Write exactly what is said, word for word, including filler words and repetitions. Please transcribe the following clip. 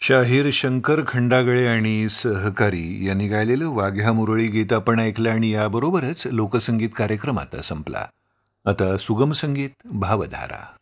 शाहीर शंकर खंडागळे आणि सहकारी यांनी गायलेलं वाघ्या मुरळी गीत आपण ऐकलं आणि याबरोबरच लोकसंगीत कार्यक्रम आता संपला. आता सुगम संगीत भावधारा.